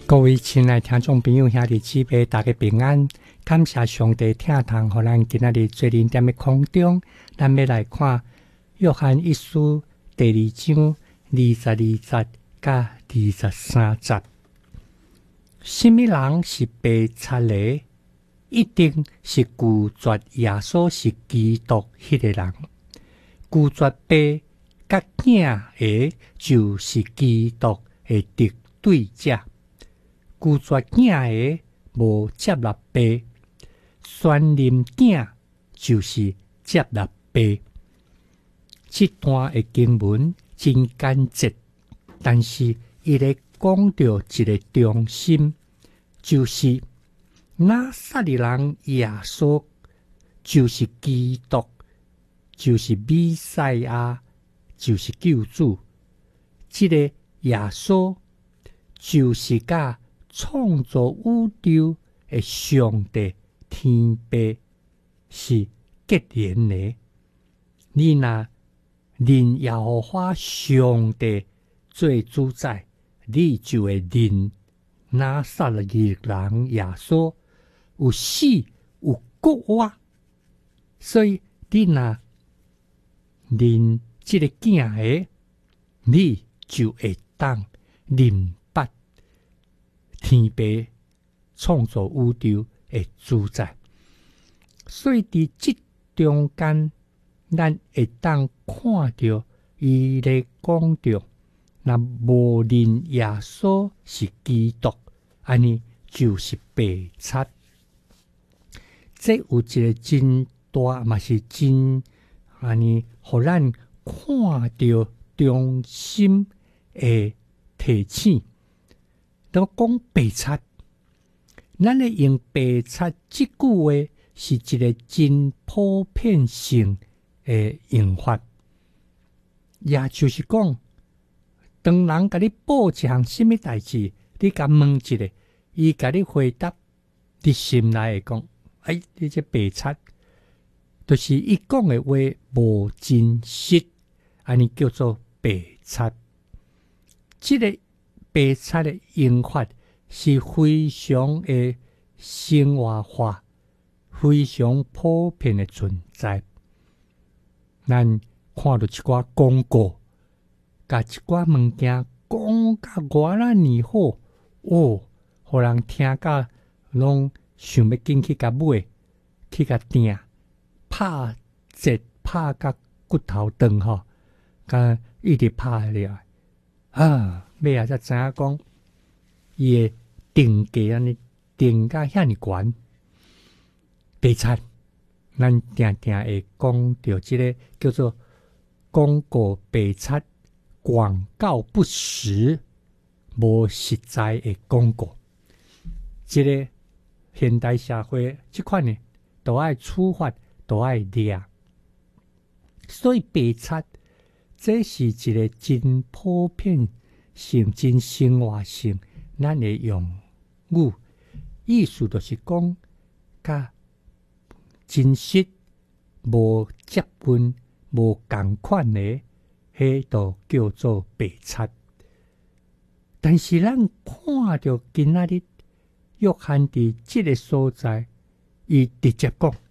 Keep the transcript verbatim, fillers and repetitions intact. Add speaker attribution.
Speaker 1: 各位亲爱听众朋友、兄弟姊妹，大家平安！感谢上帝听堂，互咱今仔日做零点的空中，咱要来看约翰一书第二章二十二节甲二十三节。什么人是被杀的？一定是拒绝耶稣是基督迄个人。拒绝爸甲囝的，就是基督的敌对者。拒绝囝的，无接纳爸；宣念囝，就是接纳爸。这段的经文真简洁，但是伊咧讲到一个重心，就是拿撒勒人耶稣就是基督，就是弥赛亚，就是救主。这个耶稣就是甲创造宇宙的上帝天父是结连的。你若认耶和华上帝做主宰，你就会认拿撒勒人耶稣有死有国活。所以你若认这个囝的，你就会当认捌天父创造宇宙的主宰。所以伫这中间，咱会当看到伊咧讲到，若无认耶稣是基督，安尼就是被杀。这有一个真大，嘛是真安尼，互咱看到中心的提醒。都讲被杀，咱咧用被杀这句话是一个真普遍性的用法，也就是讲，当人甲你报一项什么代志，你甲问一个，伊甲你回答，你心内会讲，哎，你这被杀，就是伊讲的话无真实，安尼叫做被杀。这个被杀的用法是非常的生活化，非常普遍的存在。咱看到一寡广告，甲一寡物件讲甲偌啦尼好，哦，互人听甲拢想要紧去甲买，去甲订，拍折拍甲骨头断吼，甲一直拍了啊！尾仔才知影讲，伊诶定价安尼定价遐尼悬，被杀。咱定定会讲到即个叫做广告被杀，广告不实，无实在的广告。即个现代社会即款呢，都爱处罚，都爱掠。所以被杀，这是一个真普遍性、真生活性，咱的用语，意思就是讲，甲真实无接近、无共款的，迄都叫做被杀。但是咱看到今仔日约翰伫这个所在，伊直接讲，